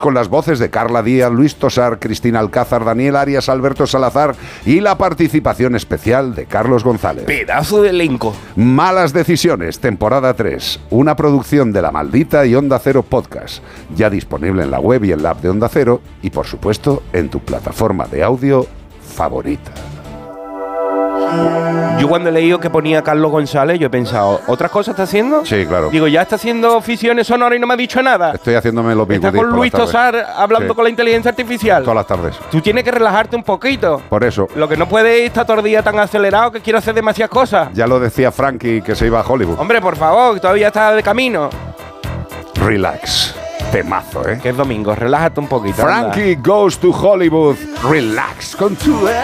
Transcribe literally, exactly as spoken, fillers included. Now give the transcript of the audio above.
con las voces de Carla Díaz, Luis Tosar, Cristina Alcázar, Daniel Arias, Alberto Salazar y la participación especial de Carlos González. Pedazo de elenco. Malas Decisiones, temporada tres, una producción de La Maldita y Onda Cero Podcast, ya disponible en la web y en la app de Onda Cero y, por supuesto, en tu plataforma de audio favorita. Yo cuando he leído que ponía Carlos González, yo he pensado, ¿otras cosas está haciendo? Sí, claro. Digo, ya está haciendo ficciones sonoras y no me ha dicho nada. Estoy haciéndome los Está con Luis Tosar hablando Sí. con la inteligencia artificial. Todas las tardes. Tú tienes que relajarte un poquito. Por eso. Lo que no puede estar todo el día tan acelerado que quiero hacer demasiadas cosas. Ya lo decía Frankie que se iba a Hollywood. Hombre, por favor, que todavía está de camino. Relax. Temazo, ¿eh? Que es domingo, relájate un poquito. Frankie anda. goes to Hollywood. Relax con tu